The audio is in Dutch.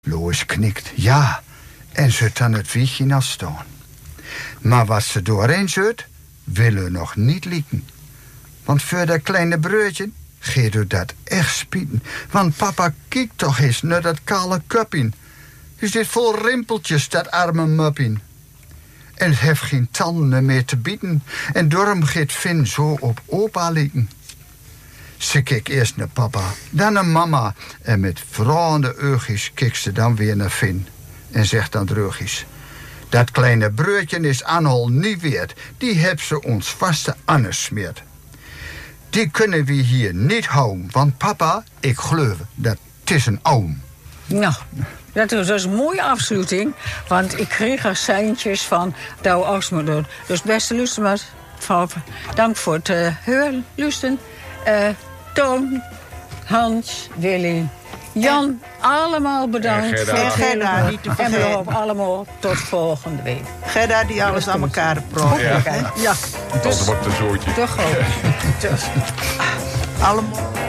Lois knikt, ja, en zet aan het wiegje naar staan. Maar wat ze doorheen zet, willen nog niet lieken. Want voor dat kleine broertje geeft u dat echt spieten. Want papa kijkt toch eens naar dat kale kupje. Is dit vol rimpeltjes, dat arme muppie. En het heeft geen tanden meer te bieden. En daarom gaat Finn zo op opa lieken. Ze kijkt eerst naar papa, dan naar mama. En met vragende oogjes kijkt ze dan weer naar Finn. En zegt dan droogjes: dat kleine broertje is Anhol niet weerd. Die heeft ze ons vaste annesmeerd. Die kunnen we hier niet houden. Want papa, ik geloof dat het is een oom. Nou, dat is dus een mooie afsluiting. Want ik kreeg er seintjes van Douwe Oxmoeder. Dus beste luisteraars, dank voor het horen, luisteren. Toon, Hans, Willy, Jan, allemaal bedankt. En Gerda, niet te vergeten. En we hopen allemaal tot volgende week. Gerda die alles aan elkaar probeert. Ja. Anders wordt het een zootje. Toch ook. Allemaal.